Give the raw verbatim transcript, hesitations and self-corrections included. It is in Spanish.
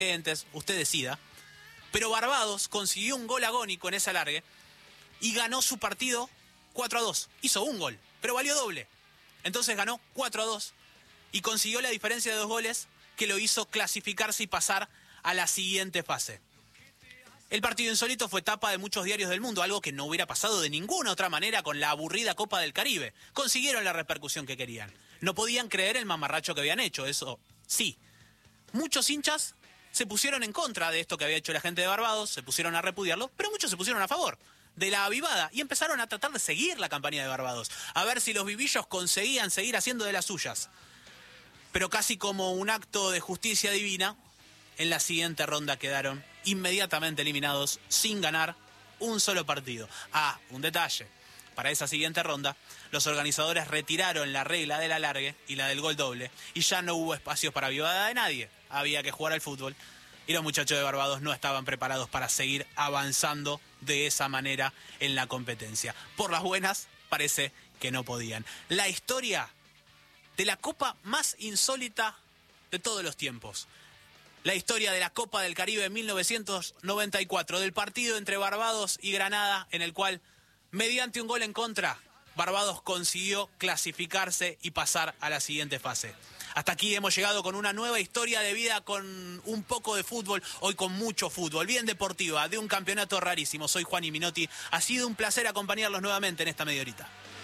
usted decida. Pero Barbados consiguió un gol agónico en ese alargue y ganó su partido cuatro a dos. Hizo un gol, pero valió doble. Entonces ganó cuatro a dos y consiguió la diferencia de dos goles que lo hizo clasificarse y pasar a la siguiente fase. El partido insólito fue tapa de muchos diarios del mundo, algo que no hubiera pasado de ninguna otra manera con la aburrida Copa del Caribe. Consiguieron la repercusión que querían. No podían creer el mamarracho que habían hecho, eso sí. Muchos hinchas se pusieron en contra de esto que había hecho la gente de Barbados, se pusieron a repudiarlo, pero muchos se pusieron a favor de la avivada y empezaron a tratar de seguir la campaña de Barbados, a ver si los vivillos conseguían seguir haciendo de las suyas. Pero casi como un acto de justicia divina, en la siguiente ronda quedaron inmediatamente eliminados sin ganar un solo partido. Ah, un detalle. Para esa siguiente ronda, los organizadores retiraron la regla del alargue y la del gol doble y ya no hubo espacios para avivada de nadie. Había que jugar al fútbol y los muchachos de Barbados no estaban preparados para seguir avanzando de esa manera en la competencia. Por las buenas, parece que no podían. La historia de la copa más insólita de todos los tiempos. La historia de la Copa del Caribe en mil novecientos noventa y cuatro, del partido entre Barbados y Granada, en el cual, mediante un gol en contra, Barbados consiguió clasificarse y pasar a la siguiente fase. Hasta aquí hemos llegado con una nueva historia de vida, con un poco de fútbol, hoy con mucho fútbol, bien deportiva, de un campeonato rarísimo. Soy Juan Minotti, ha sido un placer acompañarlos nuevamente en esta media horita.